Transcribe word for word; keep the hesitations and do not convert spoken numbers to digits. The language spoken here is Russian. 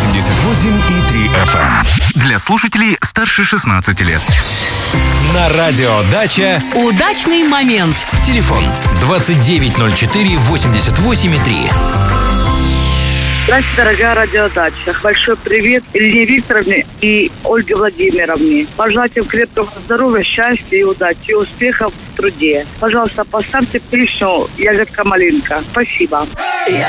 восемьдесят восемь и три эф эм. Для слушателей старше шестнадцати лет. На радио «Дача» удачный момент. Телефон двадцать девять ноль четыре восемьдесят восемь и три. Здравствуйте, дорогая радиодача. Большой привет Ирине Викторовне и Ольге Владимировне. Пожелать им крепкого здоровья, счастья и удачи, и успехов в труде. Пожалуйста, поставьте песню «Ягодка-малинка». Спасибо.